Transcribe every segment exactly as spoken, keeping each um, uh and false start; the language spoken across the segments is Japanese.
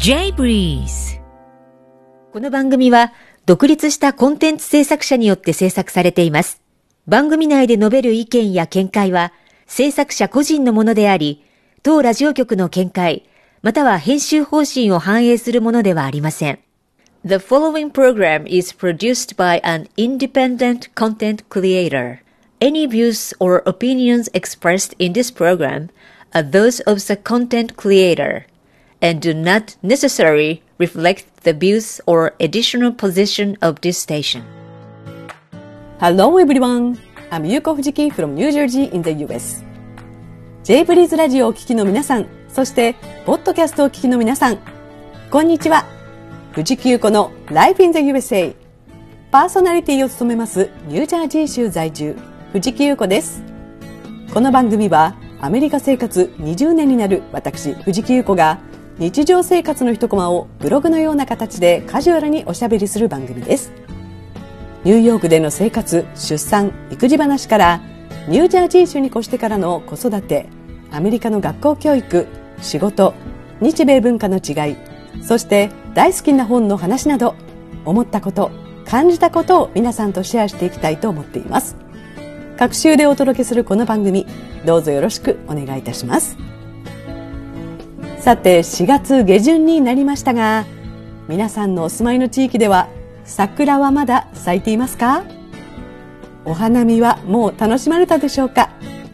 J ブリーズ。この番組は独立したコンテンツ制作者によって制作されています。番組内で述べる意見や見解は制作者個人のものであり、当ラジオ局の見解、または編集方針を反映するものではありません。The following program is produced by an independent content creator. Any views or opinions expressed in this program are those of the content creator and do not necessarily reflect the views or editorial position of this station. Hello everyone, I'm Yuko Fujiki from New Jersey in the ユーエス。J ブリーズラジオをお聞きの皆さん、そしてポッドキャストをお聞きの皆さん、こんにちは。藤木優子の Life in the ユーエスエー パーソナリティを務めますニュージャージー州在住藤木優子です。この番組はアメリカ生活にじゅうねんになる私藤木優子が日常生活の一コマをブログのような形でカジュアルにおしゃべりする番組です。ニューヨークでの生活、出産、育児話からニュージャージー州に越してからの子育て、アメリカの学校教育、仕事、日米文化の違い、そして大好きな本の話など、思ったこと、感じたことを皆さんとシェアしていきたいと思っています。各週でお届けするこの番組、どうぞよろしくお願いいたします。さて、しがつ下旬になりましたが、皆さんのお住まいの地域では桜はまだ咲いていますか？お花見はもう楽しまれたでしょうか？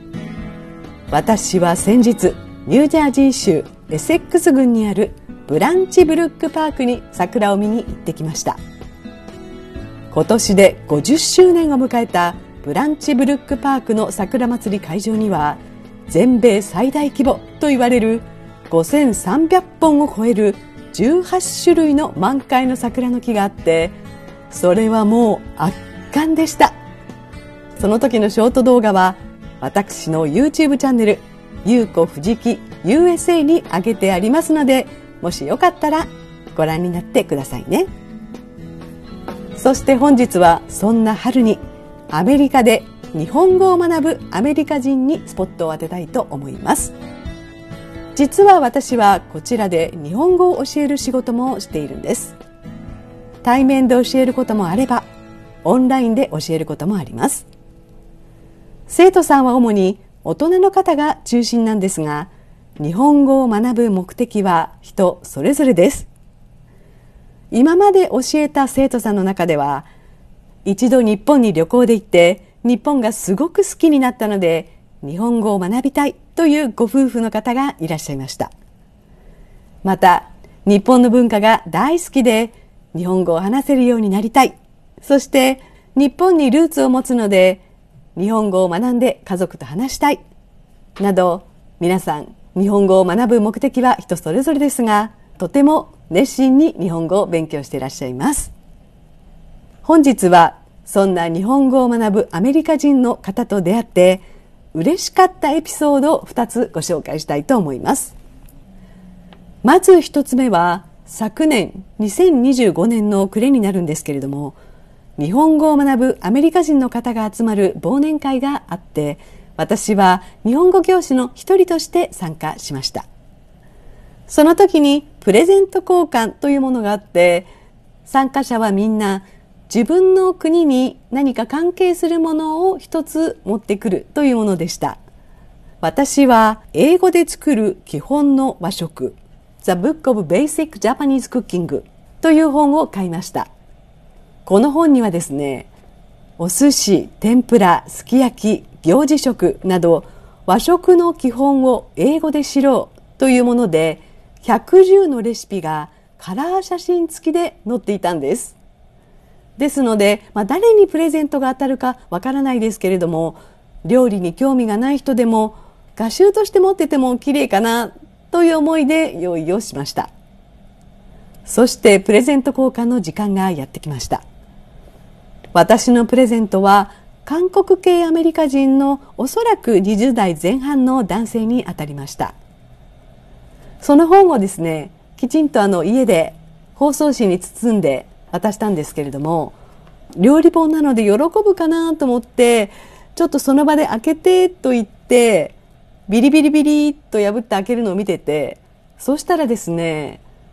私は先日、ニュージャージー州エセックス郡にあるブランチブルックパークに桜を見に行ってきました。今年でごじゅっしゅうねんを迎えたブランチブルックパークの桜祭り会場には、全米最大規模と言われるごせんさんびゃっぽんを超えるじゅうはちしゅるいの満開の桜の木があって、それはもう圧巻でした。その時のショート動画は私の YouTube チャンネルゆうこふじき ユーエスエー に上げてありますので、もしよかったらご覧になってくださいね。そして本日はそんな春にアメリカで日本語を学ぶアメリカ人にスポットを当てたいと思います。実は私はこちらで日本語を教える仕事もしているんです。対面で教えることもあれば、オンラインで教えることもあります。生徒さんは主に大人の方が中心なんですが、日本語を学ぶ目的は人それぞれです。今まで教えた生徒さんの中では、一度日本に旅行で行って日本がすごく好きになったので日本語を学びたいというご夫婦の方がいらっしゃいました。また、日本の文化が大好きで日本語を話せるようになりたい。そして日本にルーツを持つので日本語を学んで家族と話したい。など、皆さん日本語を学ぶ目的は人それぞれですが、とても熱心に日本語を勉強していらっしゃいます。本日はそんな日本語を学ぶアメリカ人の方と出会って嬉しかったエピソードをふたつご紹介したいと思います。まずひとつめは、昨年にせんにじゅうごねんの暮れになるんですけれども、日本語を学ぶアメリカ人の方が集まる忘年会があって、私は日本語教師の一人として参加しました。その時にプレゼント交換というものがあって、参加者はみんな自分の国に何か関係するものを一つ持ってくるというものでした。私は英語で作る基本の和食、The Book of Basic Japanese Cooking という本を買いました。この本にはですね、お寿司、天ぷら、すき焼き、行事食など和食の基本を英語で知ろうというもので、ひゃくじゅうのレシピがカラー写真付きで載っていたんです。ですので、まあ、誰にプレゼントが当たるかわからないですけれども、料理に興味がない人でも画集として持ってても綺麗かなという思いで用意をしました。そしてプレゼント交換の時間がやってきました。私のプレゼントは韓国系アメリカ人のおそらくにじゅうだいぜん半の男性に当たりました。その本をですね、きちんとあの家で包装紙に包んで渡したんですけれども、料理本なので喜ぶかなと思って、ちょっとその場で開けてと言ってビリビリビリと破って開けるのを見てて、そうしたらですね、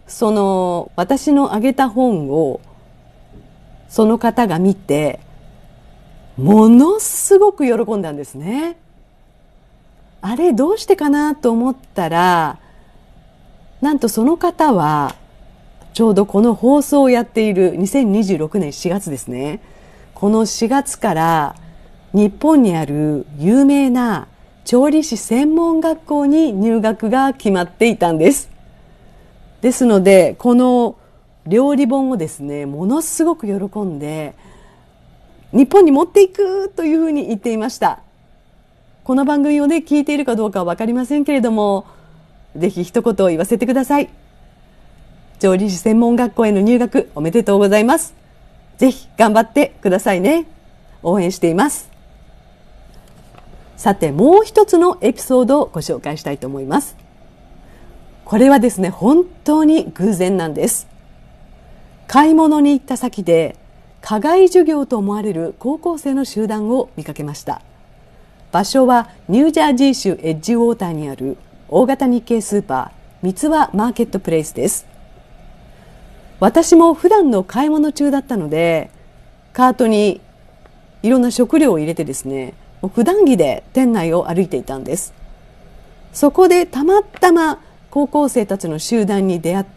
その私のあげた本をその方が見てものすごく喜んだんですね。あれどうしてかなと思ったら、なんとその方はちょうどこの放送をやっているにせんにじゅうろくねんしがつですね。このしがつから日本にある有名な調理師専門学校に入学が決まっていたんです。ですのでこの料理本をですね、ものすごく喜んで日本に持っていくというふうに言っていました。この番組をね聞いているかどうかは分かりませんけれども、ぜひ一言言わせてください。調理師専門学校への入学おめでとうございます。ぜひ頑張ってくださいね。応援しています。さてもう一つのエピソードをご紹介したいと思います。これはですね本当に偶然なんです。買い物に行った先で課外授業と思われる高校生の集団を見かけました。場所はニュージャージー州エッジウォーターにある大型日系スーパー三つ葉マーケットプレイスです。私も普段の買い物中だったのでカートにいろんな食料を入れてですね、普段着で店内を歩いていたんです。そこでたまたま高校生たちの集団に出会って、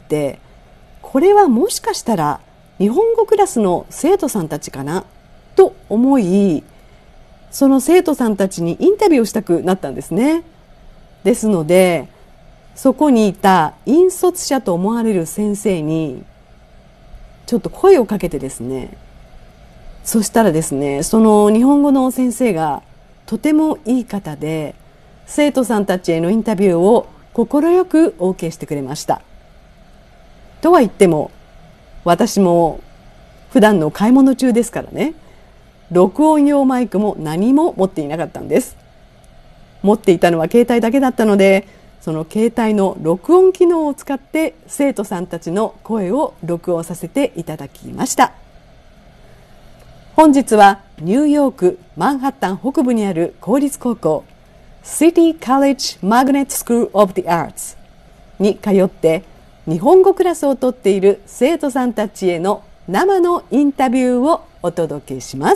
これはもしかしたら日本語クラスの生徒さんたちかなと思い、その生徒さんたちにインタビューをしたくなったんですね。ですのでそこにいた引率者と思われる先生にちょっと声をかけてですね、そしたらですね、その日本語の先生がとてもいい方で生徒さんたちへのインタビューを快く OK してくれました。とは言っても私も普段の買い物中ですからね、録音用マイクも何も持っていなかったんです。持っていたのは携帯だけだったので、その携帯の録音機能を使って生徒さんたちの声を録音させていただきました。本日はニューヨークマンハッタン北部にある公立高校 City College Magnet School of the Arts に通って日本語クラスを取っている生徒さんたちへの生のインタビューをお届けします。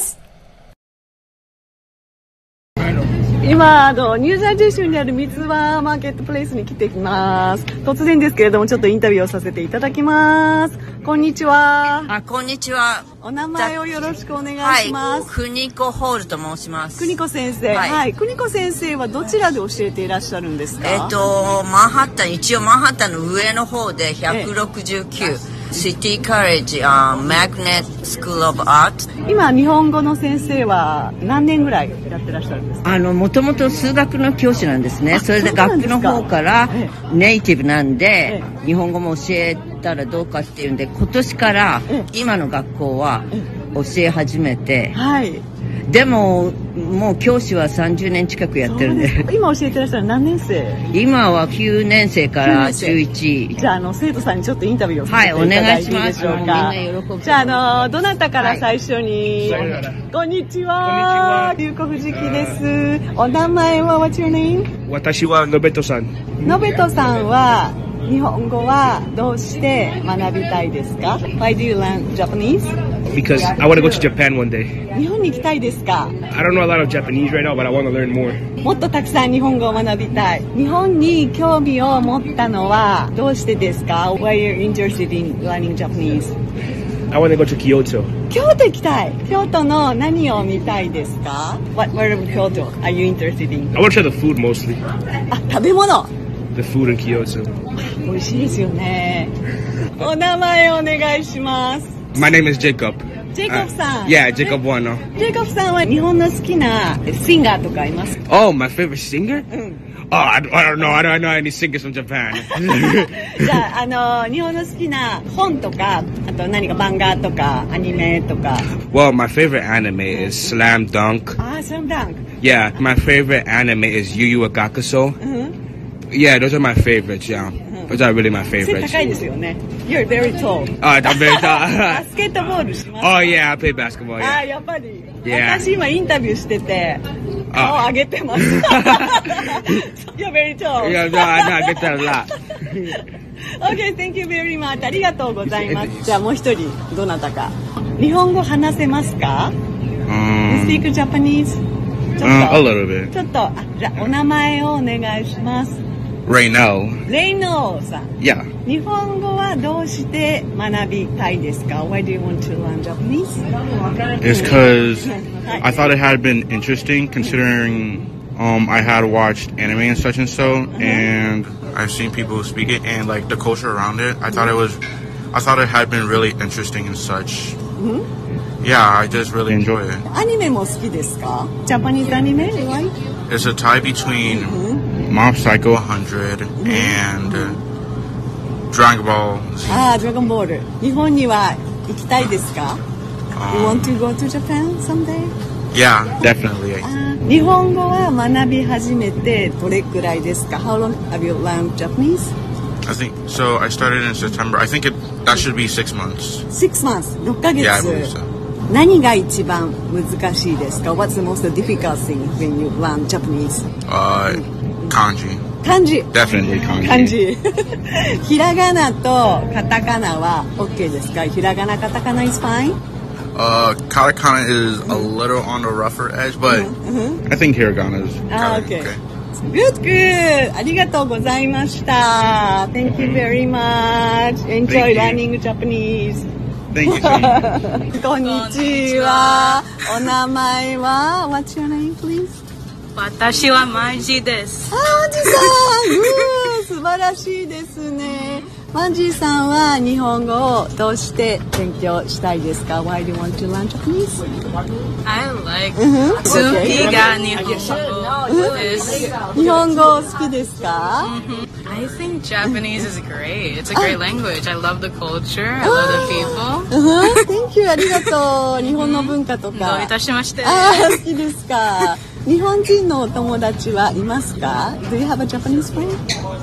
今あのニュージャージー州にある三つ葉マーケットプレイスに来ています。突然ですけれどもちょっとインタビューをさせていただきます。こんにちは。 あ、こんにちは。 お名前をよろしくお願いします。 はい、邦子ホールと申します。 邦子先生、はい、はい、邦子先生はどちらで教えていらっしゃるんですか？ えっとマンハッタン、一応マンハッタンの上の方でひゃくろくじゅうきゅう、シティカレッジ、uh, Magnet School of Art。 今日本語の先生は何年ぐらいやってらっしゃるんですか？ あのもともと数学の教師なんですね。それで学区の方からネイティブなんで、日本語も教えたらどうかっていうんで、今年から今の学校は教え始めて、はい、でももう教師はさんじゅうねん近くやってるんで。 今教えてらっしゃる何年生？ 今はきゅうねん生からじゅういち。 じゃあ、あの生徒さんにちょっとインタビューをさせていただいていいでしょうか？はい、お願いします。みんな喜ぶ。じゃあ、あのどなたから最初に、はい、こんにちは、ゆうこふじきです。お名前は What's your name？ 私はのべとさん。 のべとさんは日本語はどうして学びたいですか？ Why do you learn Japanese?Because I want to go to Japan one day. 日本に行きたいですか？ I don't know a lot of Japanese right now, but I want to learn more. もっとたくさん日本語を学びたい。日本に興味を持ったのはどうしてですか？ Why are you interested in learning Japanese? I want to go to Kyoto. 京都行きたい。京都の何を見たいですか？ What part of Kyoto are you interested in? I want to try the food mostly. あ、食べ物。 The food in Kyoto. 美味しいですよね。お名前お願いします。 My name is Jacob. ジェイコブさん。 Uh, yeah, Jacob Wano. ジェイコブさんは日本の好きなシンガーとかいますか？ Oh, my favorite singer? うん。Oh, I, I don't know. I don't know any singers from Japan. じゃあ、あの日本の好きな本とか、あと何か漫画とかアニメとか。 Well, my favorite anime is Slam Dunk. Ah, Slam Dunk. Yeah, my favorite anime is Yu Yu Hakusho. Mm-hmm. Yeah, those are my favorites. Yeah, those are really my favorites. 背高いですよね。You're very tall. Oh, I'm very tall. バスケットボールします。 Oh yeah, I play basketball. Yeah. あ、やっぱり。 Yeah. 私今インタビューしてて顔上げてます。You're very tall. Yeah, no, I know I get that a lot. Okay, thank you very much. ありがとうございます。じゃあもう一人、どなたか。日本語話せますか？ Um, You speak Japanese? ちょっと、 uh, a little bit. ちょっと、あ、じゃあお名前をお願いします。 Raynell. レイノーさん。 Yeah. 日本語はどうして学びたいですか？ Why do you want to learn Japanese? It's because I thought it had been interesting considering um, I had watched anime and such and so, uh-huh. and I've seen people who speak it and like the culture around it. I thought it was, I thought it had been really interesting and such. Mm-hmm. Yeah, I just really enjoy it. アニメも好きですか？ Japanese アニメ right? It's a tie between mm-hmm. Mob Psycho one hundred mm-hmm. and uh, Dragon Ball Z. ああ、ドラゴンボール。日本には行きたいですか？ um, You want to go to Japan someday? Yeah, definitely. あ、日本語は学び始めてどれくらいですか？ How long have you learned Japanese? I think so. I started in September. I think it that should be six months. Six months. ろっかげつ。 Yeah, I believe so. 何が一番難しいですか？ What's the most difficult thing when you learn Japanese? Uh, kanji. 漢字。 Definitely kanji. 漢字。ひらがなとカタカナは OK ですか？ひらがな、カタカナ is fine? Uh, katakana is a little on the rougher edge, but mm-hmm. I think hiragana is ah, okay. okay. Good, good. ありがとうございました。Thank you very much. Enjoy learning Japanese. Thank you. こんにちは。お名前は What's your name, please? 私はマジです。 あ、マジさん。素晴らしいですね。マジさんは日本語をどうして勉強したいですか？ Why do you want to learn Japanese? I like 好きが日本語です。 日本語好きですか？ I think Japanese is great. It's a great language. I love the culture. I love the people. Thank you. ありがとう。日本の文化とか。 どういたしまして。 あ、好きですか。日本人のお友達はいますか？ Do you have a Japanese friend?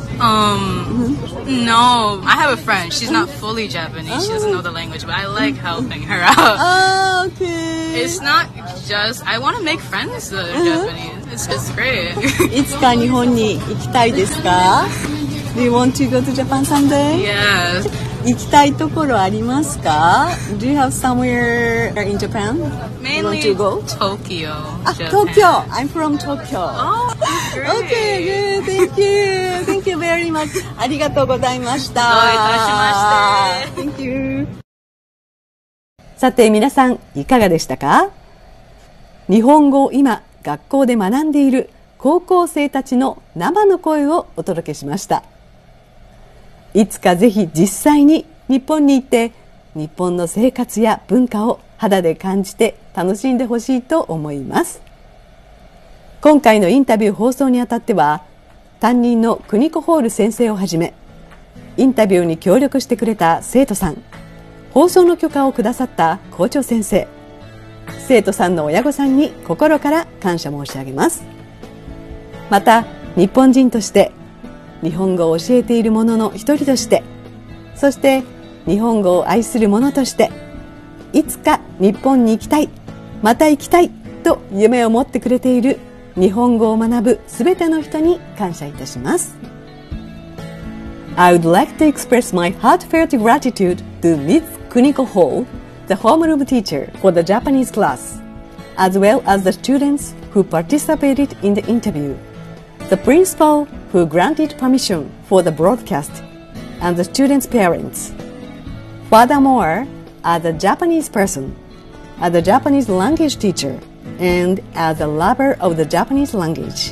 Um, mm-hmm. No. I have a friend. She's not fully Japanese. Oh. She doesn't know the language, but I like helping her out. Oh, okay. It's not just, I want to make friends that are uh-huh. Japanese. It's just great. いつか日本に行きたいですか？ Do you want to go to Japan someday? Yes. 行きたいところありますか？ Do you have somewhere in Japan? Mainly you want to go? Tokyo. あ、Tokyo. I'm from Tokyo. Oh, great. Okay, good. Thank you. Thank you very much. ありがとうございました。 どういたしまして。 Thank you. さて皆さんいかがでしたか？日本語を今学校で学んでいる高校生たちの生の声をお届けしました。いつかぜひ実際に日本に行って日本の生活や文化を肌で感じて楽しんでほしいと思います。今回のインタビュー放送にあたっては担任の邦子ホール先生をはじめインタビューに協力してくれた生徒さん、放送の許可をくださった校長先生、生徒さんの親御さんに心から感謝申し上げます。また日本人として日本語を教えている者の一人として、そして日本語を愛する者として、いつか日本に行きたい、また行きたいと夢を持ってくれている日本語を学ぶすべての人に感謝いたします。I would like to express my heartfelt gratitude to Miz Kuniko Hall, the homeroom teacher for the Japanese class, as well as the students who participated in the interview, the principal who granted permission for the broadcast, and the students' parents. Furthermore, as a Japanese person, as a Japanese language teacher, and as a lover of the Japanese language,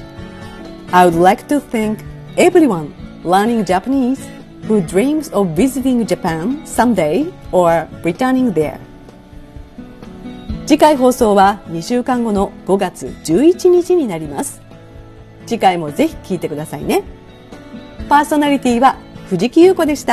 I would like to thank everyone learning Japanese who dreams of visiting Japan someday or returning there. 次回放送はにしゅうかんごのごがつじゅういちにちになります。次回もぜひ聞いてくださいね。パーソナリティは藤木優子でした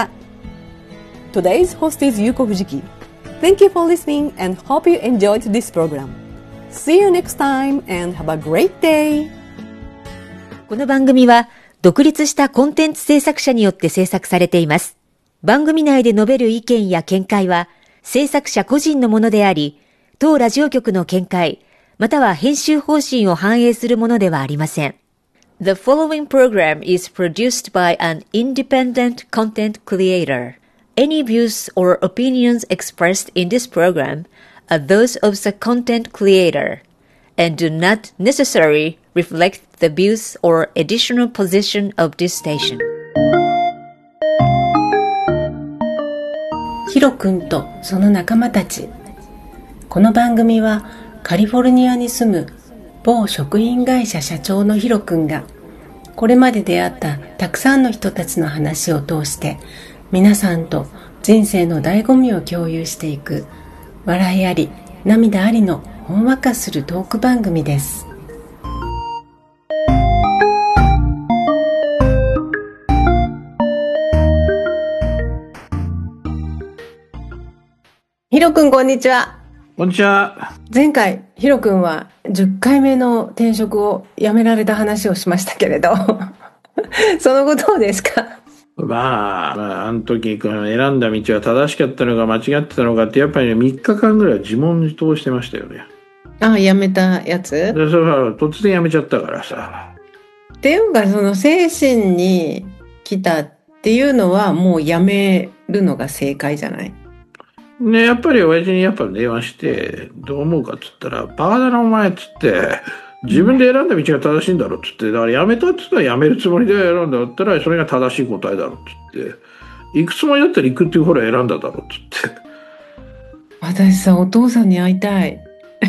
。Today's host is Yuko Fujiki. Thank you for listening and hope you enjoyed this program. See you next time and have a great day. この番組は独立したコンテンツ制作者によって制作されています。番組内で述べる意見や見解は制作者個人のものであり、当ラジオ局の見解、または編集方針を反映するものではありません。 The following program is produced by an independent content creator. Any views or opinions expressed in this program are those of the content creator and do not necessarily reflect the views or editorial position of this station. ヒロ君とその仲間たち。この番組はカリフォルニアに住む某食品会社社長のヒロ君がこれまで出会ったたくさんの人たちの話を通して皆さんと人生の醍醐味を共有していく笑いあり涙ありのほんわかするトーク番組です。ヒロ君こんにちは。 こんにちは。 前回ヒロ君はじゅっかいめの転職を辞められた話をしましたけれどその後どうですか？ まあ、まあ、あの時選んだ道は正しかったのか間違ってたのかってやっぱりねみっかかんぐらい自問自答してましたよね。 ああ、辞めたやつ？でそれは突然辞めちゃったからさ。 っていうかその精神に来たっていうのはもう辞めるのが正解じゃない？ ね、やっぱり親父にやっぱ電話してどう思うかっつったらバカだなお前っつって自分で選んだ道が正しいんだろっつってだから辞めたっつったら辞めるつもりで選んだったらそれが正しい答えだろっつって行くつもりだったら行くっていう方ら選んだだろっつって私さお父さんに会いたい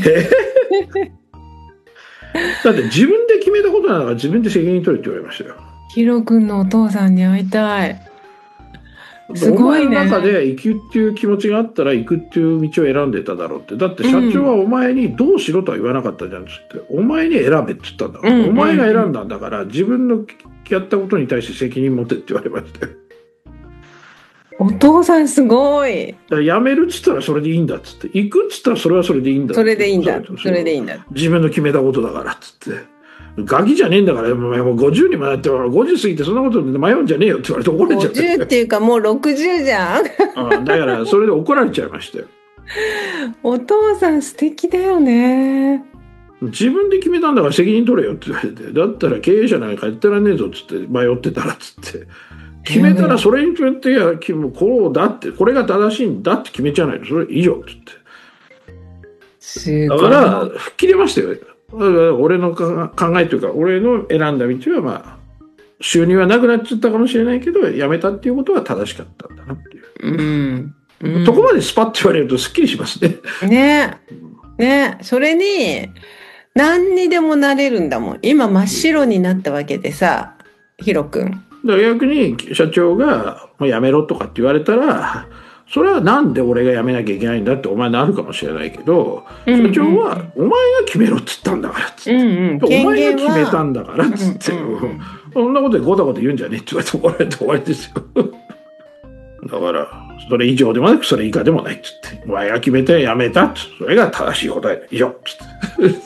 だって自分で決めたことなら自分で責任取れって言われましたよ。 ヒロ君のお父さんに会いたい。すごいね。 お前の中で行くっていう気持ちがあったら行くっていう道を選んでただろうって。だって社長はお前にどうしろとは言わなかったじゃんっつって、うん、お前に選べって言ったんだから、うんうんうん、お前が選んだんだから自分のやったことに対して責任持てって言われましたよ。 お父さんすごい。 だから辞めるっつったらそれでいいんだっつって行くっつったらそれはそれでいいんだそれでいいんだそれでいいんだ自分の決めたことだからっつってガキじゃねえんだからもうごじゅうにもなってごじゅう過ぎてそんなことで迷うんじゃねえよって言われて怒られちゃって。 ごじゅうっていうかもうろくじゅうじゃんああだからそれで怒られちゃいましたよ。 お父さん素敵だよね。 自分で決めたんだから責任取れよって言われてだったら経営者なんかやってらんねえぞっつって迷ってたらっつって決めたらそれに決めていやこうだってこれが正しいんだって決めちゃわないとそれ以上っつってすごいだから吹っ切れましたよ。俺の考えというか俺の選んだ道はまあ収入はなくなっちゃったかもしれないけどやめたっていうことは正しかったんだなっていう、 うんうん、 そこまでスパッと言われるとすっきりしますね。 ねねそれに何にでもなれるんだもん。今真っ白になったわけでさヒロ君だから逆に社長がもうやめろとかって言われたらそれはなんで俺が辞めなきゃいけないんだってお前なるかもしれないけど、うんうん、社長はお前が決めろっつったんだからっつって、うんうん、お前が決めたんだからっつって、うんうん、そんなことでゴタゴタ言うんじゃねえって言われて怒られて終わりですよだからそれ以上でもなくそれ以下でもないっつってお前が決めて辞めたっつってそれが正しい答えだ以上っつって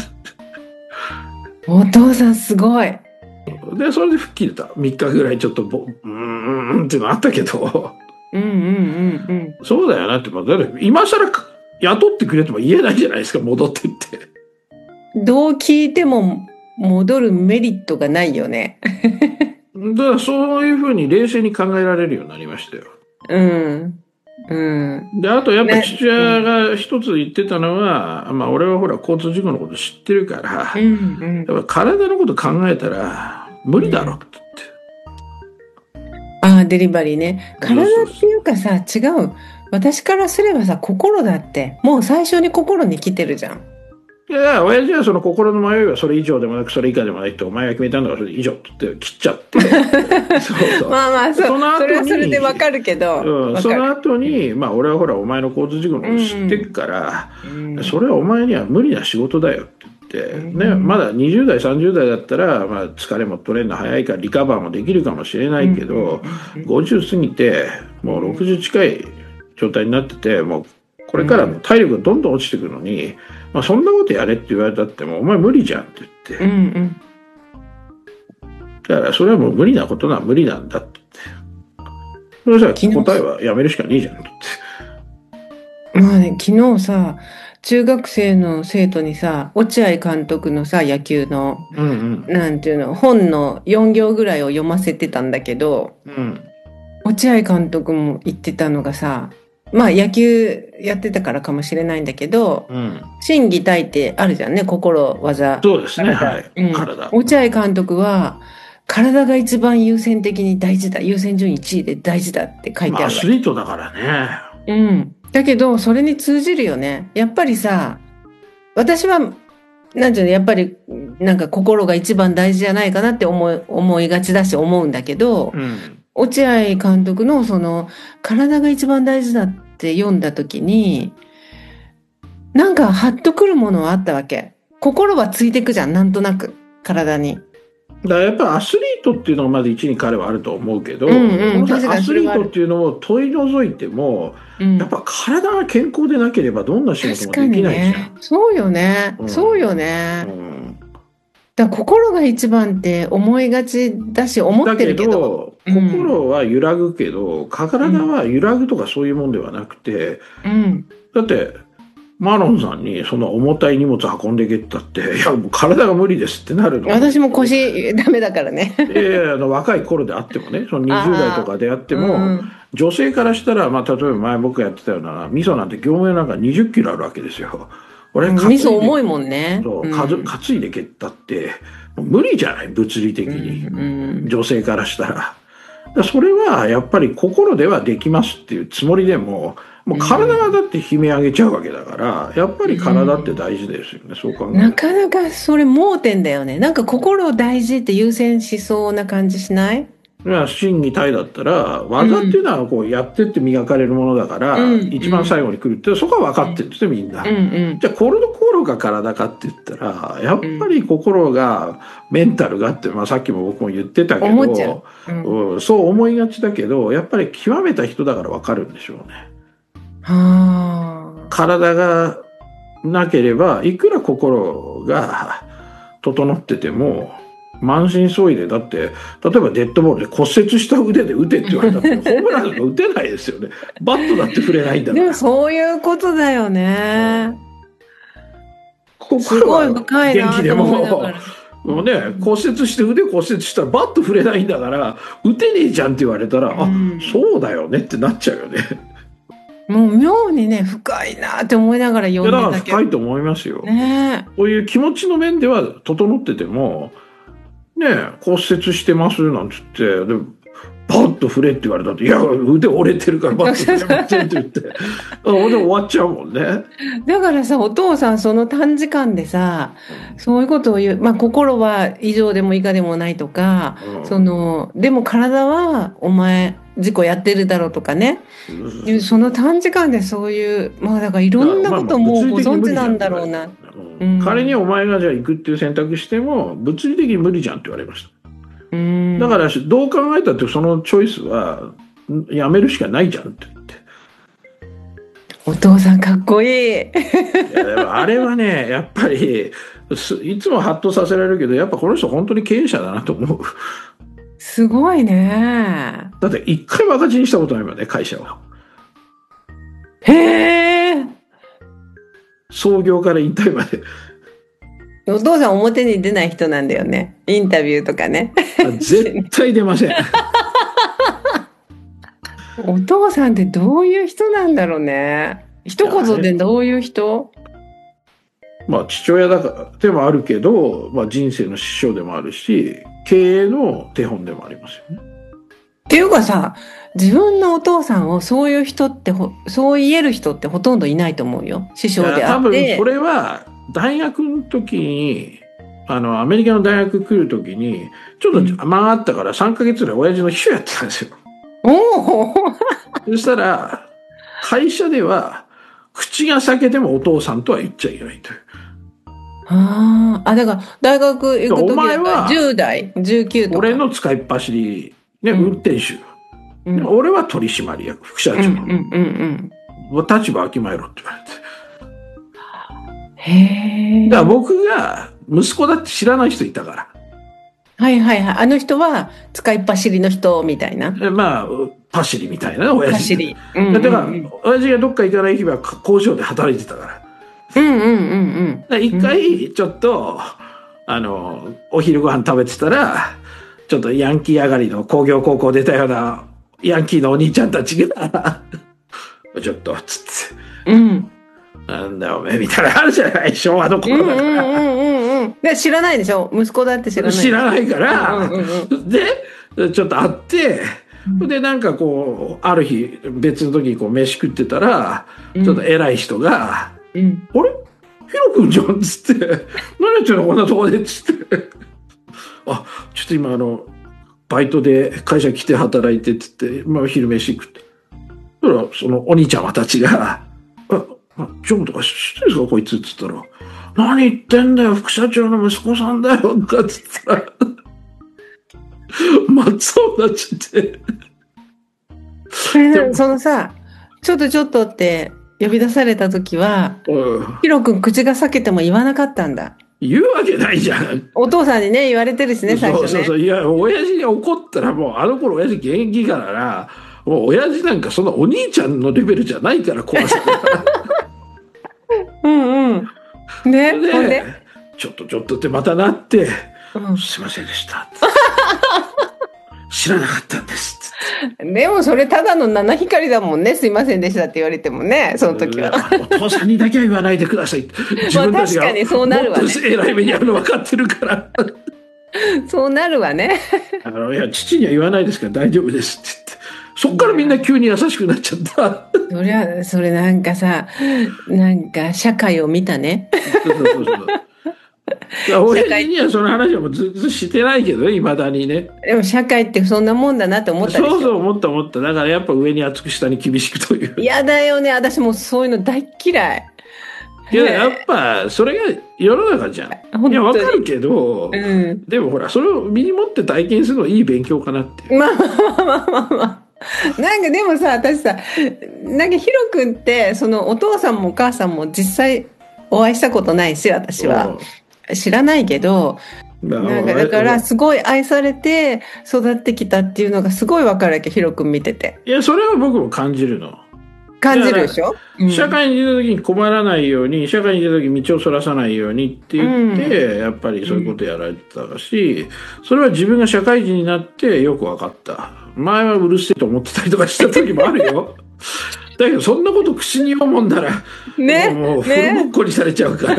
お父さんすごいでそれで吹っ切れたみっかぐらいちょっとボうーんっていうのあったけどうんうんうんうん、 そうだよなって、まあ、今更雇ってくれとも言えないじゃないですか戻ってってどう聞いても戻るメリットがないよねだからそういうふうに冷静に考えられるようになりましたよ。 うんうんであとやっぱ父親が一つ言ってたのは、ねうん、まあ俺はほら交通事故のこと知ってるから、うんうん、やっぱ体のこと考えたら無理だろってああ、デリバリーね。体っていうかさ、違う。私からすればさ、心だって。もう最初に心に来てるじゃん。 いや、親父はその心の迷いはそれ以上でもなくそれ以下でもないって、お前が決めたんだからそれ以上って言って切っちゃって。そうそうまあまあ、そ, そ, それはそれでわかるけど。 うん、その後に、まあ俺はほら、お前の交通事故のこと知ってるから、うんうん、それはお前には無理な仕事だよって。ね、まだにじゅう代さんじゅう代だったら、まあ、疲れも取れるの早いからリカバーもできるかもしれないけど、ごじゅう過ぎてもうろくじゅう近い状態になっててもうこれからも体力がどんどん落ちてくるのに、まあ、そんなことやれって言われたってもうお前無理じゃんって言って、うんうん、だからそれはもう無理なことは無理なんだって言ってそれじゃ答えはやめるしかねえじゃんってまあね昨日さ中学生の生徒にさ、落合監督のさ、野球の、 うんうん。 なんていうの、本のよん行ぐらいを読ませてたんだけど、 うん。 落合監督も言ってたのがさ、まあ野球やってたからかもしれないんだけど、 うん。 心技体ってあるじゃんね、心、技。 そうですね、はい。 うん体。 落合監督は、体が一番優先的に大事だ、優先順位いちいで大事だって書いてあるわけ。 まあ、アスリートだからね。 うん。だけど、それに通じるよね。やっぱりさ、私は、なんていうの、やっぱり、なんか心が一番大事じゃないかなって思い、思いがちだし思うんだけど、 うん。 落合監督のその、体が一番大事だって読んだ時に、なんかハッとくるものはあったわけ。心はついてくじゃん、なんとなく。体に。 だからやっぱアスリートっていうのがまず一に彼はあると思うけど、 うんうんこの確かにアスそれはあるリートっていうのを取り除いても、 うんやっぱ体が健康でなければどんな仕事確かにもできないじゃん。 ね。そうよね。 うんそうよね。 うんだから心が一番って思いがちだし思ってるけど。 だけど、 うん心は揺らぐけど、体は揺らぐとかそういうもんではなくて、 うん。 だって、マロンさんにその重たい荷物運んでけって言ったって、いや、もう体が無理ですってなるの。 私も腰ダメだからね。 いやいやあの若い頃であってもね、そのにじゅう代とかであっても、 うん女性からしたら、まあ、例えば前僕がやってたような、味噌なんて業務用なんかにじゅっキロあるわけですよ。俺、 味噌重いもんね。 そう、 うんかず担いでけったって、もう無理じゃない、物理的に。 うん女性からしたら。だからそれはやっぱり心ではできますっていうつもりでも、もう体がだって悲鳴上げちゃうわけだから、やっぱり体って大事ですよね、そう考えると。 なかなかそれ盲点だよね。なんか心を大事って優先しそうな感じしない？ まあ、心技体だったら、技っていうのはこうやってって磨かれるものだから、 うん一番最後に来るって、そこは分かってるんですよ、みんな。 うんうん。 じゃあ、これの心が体かって言ったら、やっぱり心が、メンタルがって、まあさっきも僕も言ってたけ思っちゃど、 う。うんうんそう思いがちだけど、やっぱり極めた人だから分かるんでしょうね。 はあ。 体がなければ、いくら心が整ってても、満身創痍で、だって、例えばデッドボールで骨折した腕で打てって言われたら、ホームランなんか打てないですよね。バットだって振れないんだから。 でもそういうことだよね。 こすごい深いな元気でと思いなもがら。 もうね、骨折して腕骨折したらバット振れないんだから、打てねえじゃんって言われたら、 うんあ、そうだよねってなっちゃうよね。 もう妙にね、深いなって思いながら読いやだからんでたけど。 深いと思いますよ。 ねこういう気持ちの面では整ってても、ねえ、骨折してますなんつって、で、バッと振れって言われたって、いや、腕折れてるからバッと振れませんって言って、あで終わっちゃうもんね。 だからさ、お父さんその短時間でさ、そういうことを言う。まあ心は以上でも以下でもないとか、 うんその、でも体はお前事故やってるだろうとかね。その短時間でそういう、まあだからいろんなことをもうご存知なんだろうな。 うんうん仮にお前がじゃあ行くっていう選択しても、物理的に無理じゃんって言われました。 うん。 だからどう考えたってそのチョイスはやめるしかないじゃんって言って。 お父さんかっこいい。 いやでもあれはね、やっぱり、すいつもハッとさせられるけど、やっぱこの人本当に経営者だなと思う。 すごいね。 だって一回も赤字にしたことないもんね、会社は。 へえ。 創業から引退まで。 お父さん表に出ない人なんだよね。インタビューとかね。 絶対出ません。 お父さんってどういう人なんだろうね。一言でどういう人？ まあ父親だからでもあるけど、まあ人生の師匠でもあるし、経営の手本でもありますよね。 っていうかさ、自分のお父さんをそういう人ってほ、そう言える人ってほとんどいないと思うよ。師匠であ多って。 分それは大学の時に、あの、アメリカの大学来る時に、ちょっと間があったからさんかげつぐらい親父の秘書やってたんですよ。 おおそしたら、会社では、口が裂けてもお父さんとは言っちゃいけないという。 ああ、あ、だから、大学行く時お前はじゅう代、じゅうきゅうとか。 俺の使いっ走り、ね、 うん運転手。 うん、うん俺は取締役、副社長。 うんうんうん。 立場わきまえろって言われて。 へえ。 だから僕が息子だって知らない人いたから。 はいはいはい。あの人は使いっ走りの人みたいな。 でまあ、パシリみたいな、親父。 走り。うんうんうんだから、親父がどっか行かない日は工場で働いてたから。 うんうんうんうん。 で一回、ちょっと、あの、お昼ご飯食べてたら、ちょっとヤンキー上がりの工業高校出たようなヤンキーのお兄ちゃんたちが、ちょっと、つって、 うん。 なんだおめえみたいなのあるじゃない、昭和のうん頃だから。 うんうんうんうん。で、知らないでしょ、息子だって知らない。 知らないから、 うんうんうで、ちょっと会って、で、なんかこう、ある日、別の時にこう、飯食ってたら、ちょっと偉い人が、 うん。 あれヒロ君じゃんっつって、何やってんのこんなとこでっつって。あ、ちょっと今あの、バイトで会社来て働いてっつって、まあ昼飯食って。だから、そのお兄ちゃまたちが、あ、あジョンとか知ってるんですかこいつっつったら、何言ってんだよ、副社長の息子さんだよ、とかっつったら、真っそうになっちゃって。 えそのさ、ちょっとちょっとって呼び出された時は、 うんヒロ君口が裂けても言わなかったんだ。 言うわけないじゃん。 お父さんにね、言われてるしね、最初ね。 そうそうそう。いや、親父に怒ったらもう、あの頃親父現役だから、もう親父なんかそんなお兄ちゃんのレベルじゃないから、怖さが。 うんうん。ね、ほんでで、 ちょっとちょっとってまたなって、 うんすいませんでした。知らなかったんです。 でもそれただの七光だもんね。すいませんでしたって言われてもね、その時は。 お父さんにだけは言わないでください。自分たちが確かにそうなるわねもっと偉い目にあるの分かってるから。 そうなるわね。 あの、いや、父には言わないですから大丈夫ですって言って。そっからみんな急に優しくなっちゃった。 そりゃ、それなんかさ、なんか社会を見たね。 そうそうそうそう。親父にはその話はもうずっとしてないけどね、未だにね。 でも社会ってそんなもんだなって思ったでしょ。 そうそう、思った思った。だからやっぱ上に厚く下に厳しくという。 嫌だよね。私もそういうの大っ嫌い。 いや、やっぱ、それが世の中じゃん。 本当にいや、わかるけど、 うん。 でもほら、それを身に持って体験するのはいい勉強かなっていう。 まあまあまあまあまあ。なんかでもさ、私さ、なんかヒロ君って、そのお父さんもお母さんも実際お会いしたことないし、私は。知らないけど、なんかだからすごい愛されて育ってきたっていうのがすごいわかるわけ、ヒロ君見てて。 いや、それは僕も感じるの。 感じるでしょ、うん、 社会に出た時に困らないように、社会に出た時に道をそらさないようにって言って、うん、やっぱりそういうことやられてたし、それは自分が社会人になってよく分かった。前はうるせえと思ってたりとかした時もあるよ。だけどそんなこと口に読むもんだら、 ね、 もうフルボッコにされちゃうから。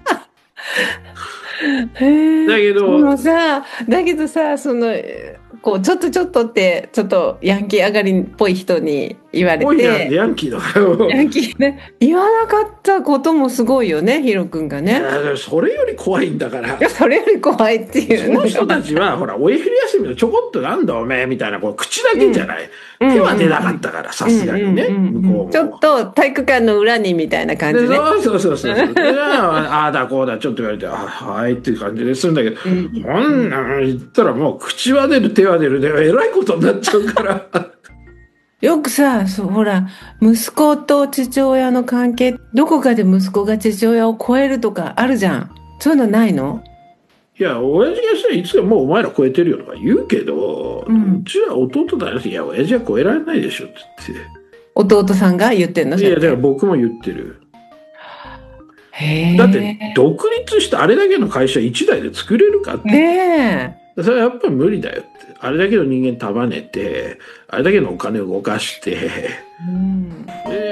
へだけど、 もうさ、だけどさ、その、こう、ちょっとちょっとって、ちょっとヤンキー上がりっぽい人に言われて。 ぽいなんでヤンキーだからよ。 ヤンキーね。言わなかったこともすごいよね、ヒロ君がね。 いや、それより怖いんだから。 いや、それより怖いっていう。 その人たちは、ほら、お昼休みのちょこっとなんだおめえみたいな、こう口だけじゃない。うん、手は出なかったから、さすがにね、向こうも。 ちょっと体育館の裏にみたいな感じで。 そうそうそうそう。ああだこうだちょっと言われて、あはいっていう感じでするんだけど、うん、こんなん言ったらもう口は出る手は出るでえらいことになっちゃうから。 よくさ、そう、ほら、息子と父親の関係、どこかで息子が父親を超えるとかあるじゃん。そういうのないの？ いや、親父がしたらいつかもうお前ら超えてるよとか言うけど、うん、うちは弟だよ。いや、親父は超えられないでしょって言って。 弟さんが言ってんの？ いや、だから僕も言ってる。 へー。 だって、独立してあれだけの会社一台で作れるかって。 ねえ。それはやっぱり無理だよって。あれだけの人間束ねて、あれだけのお金を動かして、うん、で